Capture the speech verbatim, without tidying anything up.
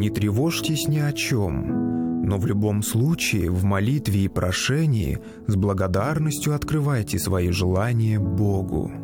Не тревожьтесь ни о чем, но в любом случае в молитве и прошении с благодарностью открывайте свои желания Богу.